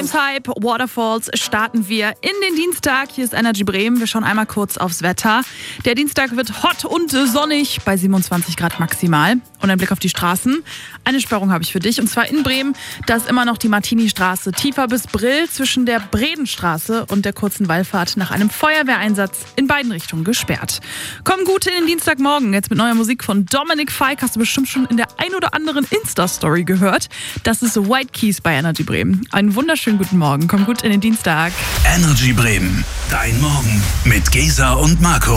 Type, Waterfalls starten wir in den Dienstag. Hier ist Energy Bremen. Wir schauen einmal kurz aufs Wetter. Der Dienstag wird hot und sonnig bei 27 Grad maximal. Und ein Blick auf die Straßen. Eine Sperrung habe ich für dich. Und zwar in Bremen. Da ist immer noch die Martini-Straße tiefer bis Brill zwischen der Bredenstraße und der kurzen Wallfahrt nach einem Feuerwehreinsatz in beiden Richtungen gesperrt. Komm gut in den Dienstagmorgen. Jetzt mit neuer Musik von Dominic Fike. Hast du bestimmt schon in der ein oder anderen Insta-Story gehört. Das ist White Keys bei Energy Bremen. Einen wunderschönen guten Morgen. Komm gut in den Dienstag. Energy Bremen. Dein Morgen mit Gesa und Marco.